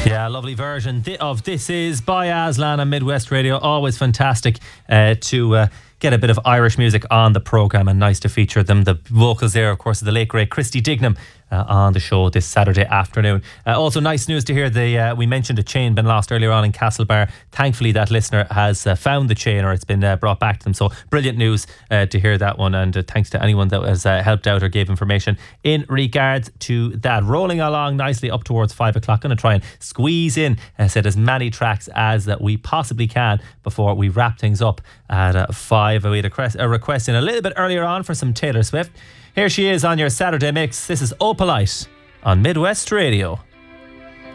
Yeah, lovely version of This Is by Aslan on Midwest Radio. Always fantastic to get a bit of Irish music on the programme, and nice to feature them. The vocals there, of course, of the late great Christy Dignam on the show this Saturday afternoon. Also nice news to hear we mentioned a chain been lost earlier on in Castlebar. Thankfully that listener has found the chain, or it's been brought back to them, so brilliant news to hear that one, and thanks to anyone that has helped out or gave information in regards to that. Rolling along nicely up towards 5 o'clock. Going to try and squeeze in as many tracks as that we possibly can before we wrap things up at 5. We had a request in a little bit earlier on for some Taylor Swift. Here she is on your Saturday mix. This is Opalite on Midwest Radio.